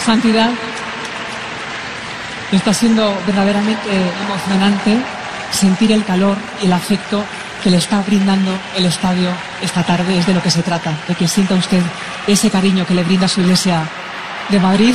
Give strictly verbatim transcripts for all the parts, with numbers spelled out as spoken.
Santidad, está siendo verdaderamente emocionante sentir el calor y el afecto que le está brindando el estadio esta tarde. Es de lo que se trata, de que sienta usted ese cariño que le brinda su Iglesia de Madrid.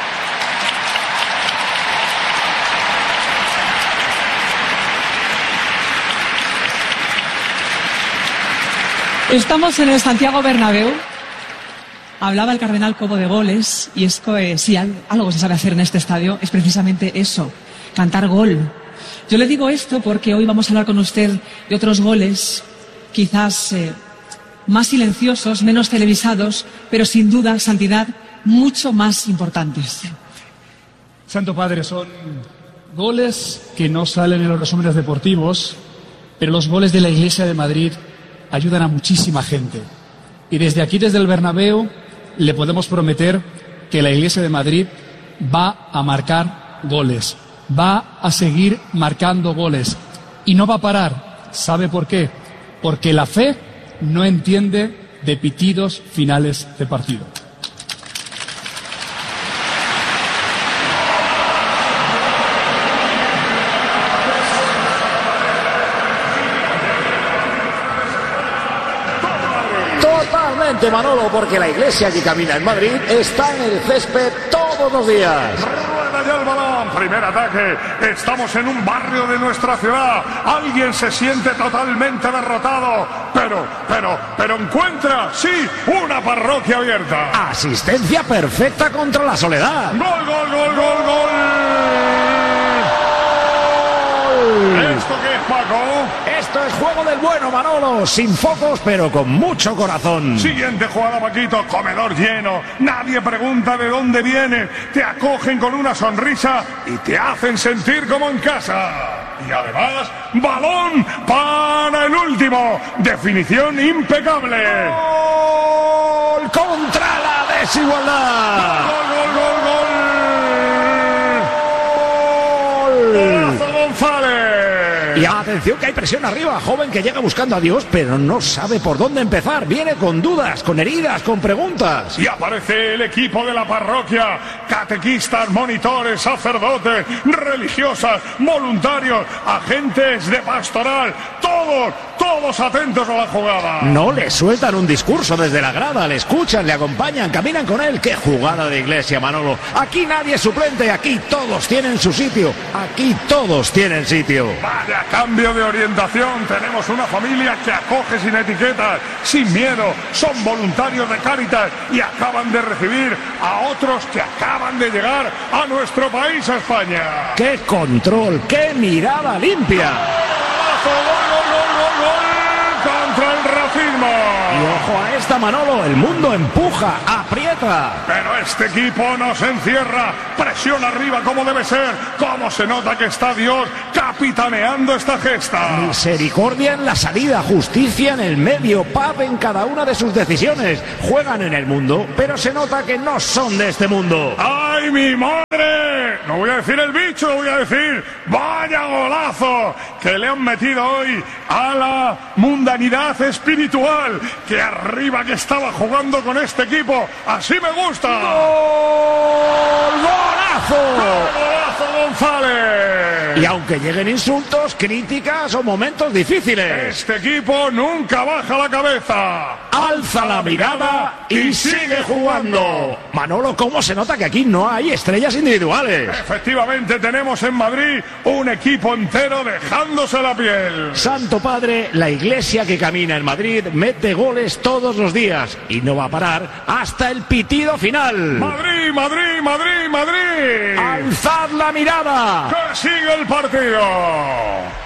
Estamos en el Santiago Bernabéu. Hablaba el cardenal Cobo de goles, y es que si algo se sabe hacer en este estadio es precisamente eso, cantar gol. Yo le digo esto porque hoy vamos a hablar con usted de otros goles, quizás eh, más silenciosos, menos televisados, pero sin duda, Santidad, mucho más importantes. Santo Padre, son goles que no salen en los resúmenes deportivos, pero los goles de la Iglesia de Madrid ayudan a muchísima gente. Y desde aquí, desde el Bernabéu, le podemos prometer que la Iglesia de Madrid va a marcar goles, va a seguir marcando goles y no va a parar. ¿Sabe por qué? Porque la fe no entiende de pitidos finales de partido. Totalmente, Manolo, porque la Iglesia que camina en Madrid está en el césped todos los días. Rueda ya el balón, primer ataque. Estamos en un barrio de nuestra ciudad. Alguien se siente totalmente derrotado, pero, pero, pero encuentra, sí, una parroquia abierta. Asistencia perfecta contra la soledad. Gol, gol, gol, gol, gol. ¿Esto qué es, Paco? Esto es juego del bueno, Manolo. Sin focos, pero con mucho corazón. Siguiente jugada, Paquito. Comedor lleno. Nadie pregunta de dónde viene. Te acogen con una sonrisa y te hacen sentir como en casa. Y además, balón para el último. Definición impecable. Gol contra la desigualdad. Gol, gol, gol, gol. Golazo, González. Y atención que hay presión arriba, joven que llega buscando a Dios, pero no sabe por dónde empezar. Viene con dudas, con heridas, con preguntas. Y aparece el equipo de la parroquia. Catequistas, monitores, sacerdotes, religiosas, voluntarios, agentes de pastoral. Todos, todos atentos a la jugada. No le sueltan un discurso desde la grada, le escuchan, le acompañan, caminan con él. ¡Qué jugada de Iglesia, Manolo! Aquí nadie es suplente, aquí todos tienen su sitio. Aquí todos tienen sitio. Vaya cambio de orientación. Tenemos una familia que acoge sin etiquetas, sin miedo. Son voluntarios de Cáritas y acaban de recibir a otros que acaban de llegar a nuestro país, a España. ¡Qué control! ¡Qué mirada limpia! ¡Gol, gol, gol, gol, gol! ¡Contra el racismo! Y ojo a esta, Manolo, el mundo empuja, aprieta. Pero este equipo nos encierra, presión arriba como debe ser. Cómo se nota que está Dios capitaneando esta gesta. Misericordia en la salida, justicia en el medio, paz en cada una de sus decisiones. Juegan en el mundo, pero se nota que no son de este mundo. ¡Ay, mi madre! No voy a decir el bicho, voy a decir vaya golazo que le han metido hoy a la mundanidad espiritual. Que arriba que estaba jugando con este equipo. Así me gusta. ¡Gol! ¡Golazo! ¡Golazo, González! Y aunque lleguen insultos, críticas o momentos difíciles, este equipo nunca baja la cabeza. Alza la mirada y sigue jugando. Manolo, ¿cómo se nota que aquí no hay estrellas individuales? Efectivamente, tenemos en Madrid un equipo entero dejándose la piel. Santo Padre, la Iglesia que camina en Madrid mete goles todos los días y no va a parar hasta el pitido final. Madrid, Madrid, Madrid, Madrid. ¡Alzad la mirada! ¡Que sigue el partido!